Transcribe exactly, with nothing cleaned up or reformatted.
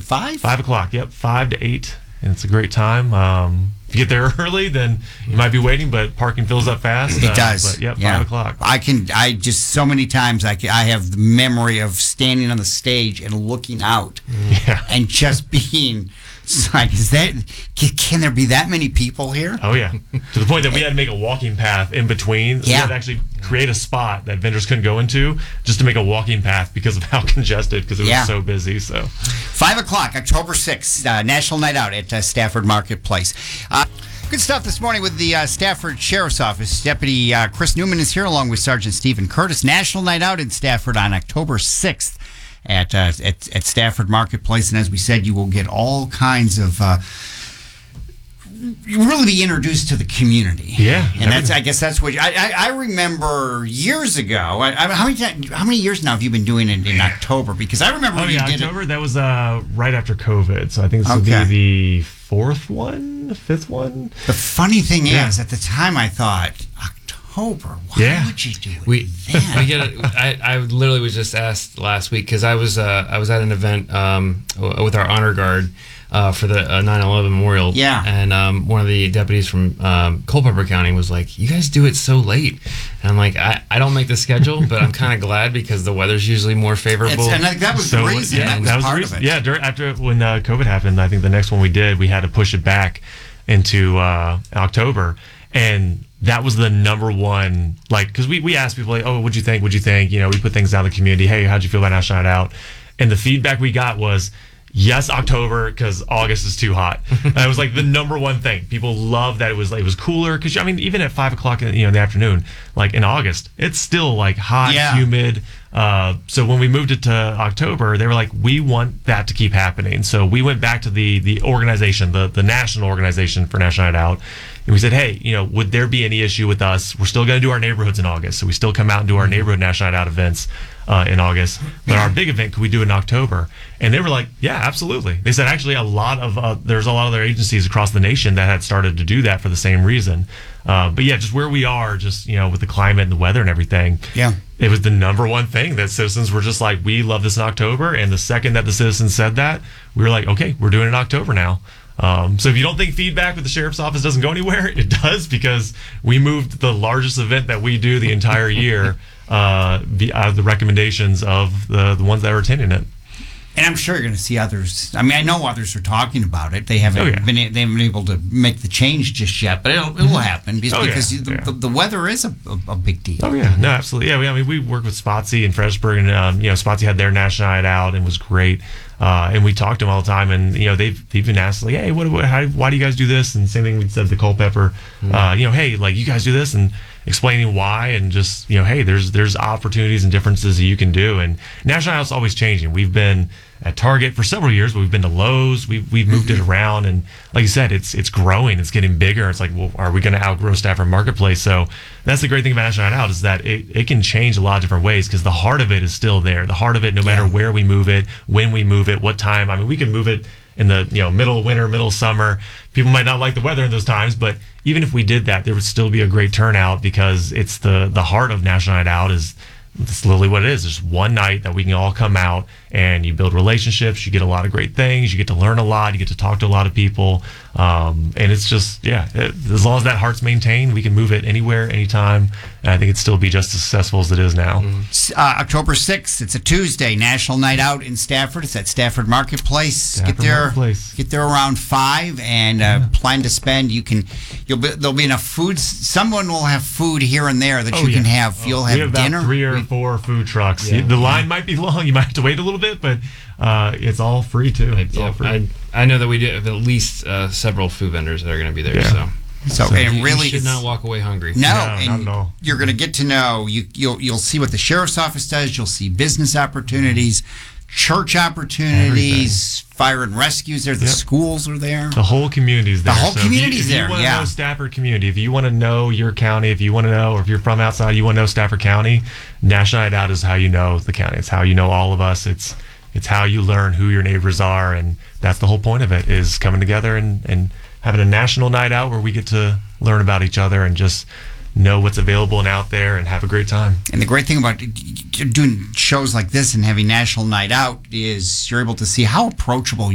five? Five o'clock, yep, five to eight. And it's a great time. Um, if you get there early, then you might be waiting, but parking fills up fast. It uh, does. But yep, yeah. five o'clock. I can, I just, so many times I, can, I have the memory of standing on the stage and looking out Yeah. and just being, it's like, is that, can, can there be that many people here? Oh, yeah. To the point that we had to make a walking path in between. We Yeah. had to actually create a spot that vendors couldn't go into just to make a walking path because of how congested, because it was Yeah. so busy. So Five o'clock, October sixth, uh, National Night Out at uh, Stafford Marketplace. Uh, good stuff this morning with the uh, Stafford Sheriff's Office. Deputy uh, Chris Newman is here along with Sergeant Stephen Curtis. National Night Out in Stafford on October sixth at, uh, at, at Stafford Marketplace. And as we said, you will get all kinds of... Uh, you really be introduced to the community. Yeah. And that's, I guess that's what, you, I, I I remember years ago, I, I, how many times, how many years now have you been doing it in October? Because I remember oh, when yeah, you did October, it. that was uh, right after COVID. So I think this Okay. would be the fourth one, the fifth one. The funny thing Yeah. is, at the time I thought, October, why Yeah. would you do it We then? we get it. I, I literally was just asked last week because I was uh, I was at an event um, w- with our honor guard uh, for the uh, nine eleven memorial. Yeah. And um, one of the deputies from um, Culpeper County was like, "You guys do it so late," and I'm like, "I, I don't make the schedule, but I'm kind of glad because the weather's usually more favorable." It's- and like, that was So, the reason. yeah, that was, that was part the reason. of it. Yeah, during, after when uh, COVID happened, I think the next one we did, we had to push it back into uh, October, and that was the number one, like, because we, we asked people, like, oh, what'd you think? What'd you think? You know, we put things out in the community. Hey, how'd you feel about National Night Out? And the feedback we got was, yes, October, because August is too hot. That was like the number one thing. People loved that it was like, it was cooler, because I mean, even at five o'clock in, you know, in the afternoon, like in August, it's still like hot, Yeah. humid. Uh, so when we moved it to October, they were like, we want that to keep happening. So we went back to the the organization, the the national organization for National Night Out, and we said, hey, you know, would there be any issue with us? We're still going to do our neighborhoods in August, so we still come out and do our neighborhood National Night Out events uh, in August. But our big event, could we do it in October? And they were like, yeah, absolutely. They said actually a lot of uh, there's a lot of other agencies across the nation that had started to do that for the same reason. Uh, but yeah, just where we are, just, you know, with the climate and the weather and everything. Yeah. It was the number one thing that citizens were just like, we love this in October. And the second that the citizens said that, we were like, okay, we're doing it in October now. Um, so if you don't think feedback with the sheriff's office doesn't go anywhere, it does, because we moved the largest event that we do the entire year uh, be, out of the recommendations of the, the ones that are attending it. And I'm sure you're going to see others. I mean, I know others are talking about it. They haven't Oh, yeah. been they haven't been able to make the change just yet, but it'll, it will happen because, Oh, yeah. because the, Yeah. the, the weather is a, a, a big deal. Oh yeah, no, absolutely. Yeah, we, I mean, we work with Spotsy in Fredericksburg, and um, you know, Spotsy had their National Night Out and was great. Uh, and we talked to them all the time, and you know, they've they've been asked like, hey, what, what how, why do you guys do this? And same thing we said to Culpeper, mm-hmm. uh, you know, hey, like you guys do this, and explaining why, and just, you know, hey, there's there's opportunities and differences that you can do. And National Night Out's always changing. We've been at Target for several years, but we've been to Lowe's. We've we've moved it around, and like you said, it's it's growing. It's getting bigger. It's like, well, are we going to outgrow Stafford Marketplace? So that's the great thing about National Night Out, is that it, it can change a lot of different ways, because the heart of it is still there. The heart of it, no matter Yeah. where we move it, when we move it, what time. I mean, we can move it in the, you know, middle of winter, middle of summer. People might not like the weather in those times, but even if we did that, there would still be a great turnout, because it's the the heart of National Night Out is that's literally what it is. It's one night that we can all come out and you build relationships. You get a lot of great things. You get to learn a lot. You get to talk to a lot of people. Um, and it's just, yeah, it, as long as that heart's maintained, we can move it anywhere, anytime. And I think it'd still be just as successful as it is now. Uh, October sixth, it's a Tuesday, National Night Out in Stafford. It's at Stafford Marketplace. Stafford get there, Marketplace. get there around five, and uh, Yeah. plan to spend. You can, you'll be, there'll be enough food. Someone will have food here and there that Oh, you can yeah. have. You'll we have have about dinner. three or four food trucks. Yeah. The line might be long. You might have to wait a little bit, but uh, it's all free too. It's all Yeah, free. I, I know that we do have at least uh, several food vendors that are going to be there. Yeah. So, So, So and you, really, you should it's- not walk away hungry. No, No, and not at all. you're going to get to know. You, you'll you'll see what the sheriff's office does. You'll see business opportunities, church opportunities, fire and rescues. There, the Yep. schools are there. The whole community's there. The whole So if you- community's if you, there, want to yeah. know Stafford community, if you want to know your county, if you want to know, or if you're from outside, you want to know Stafford County, National Night Out is how you know the county. It's how you know all of us. It's it's how you learn who your neighbors are, and that's the whole point of it, is coming together and, and having a national night out where we get to learn about each other and just know what's available and out there and have a great time. And the great thing about doing shows like this and having National Night Out is you're able to see how approachable